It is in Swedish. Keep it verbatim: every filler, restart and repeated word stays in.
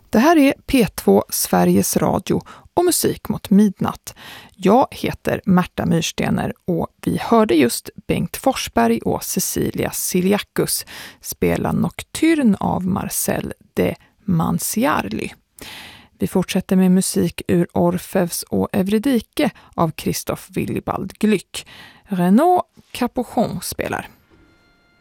Det här är P två Sveriges Radio och musik mot midnatt. Jag heter Märta Myrstener och vi hörde just Bengt Forsberg och Cecilia Siliakus spela Nocturne av Marcel de Manciarly. Vi fortsätter med musik ur Orfeus och Eurydike av Christoph Willibald Gluck. Renaud Capuchon spelar.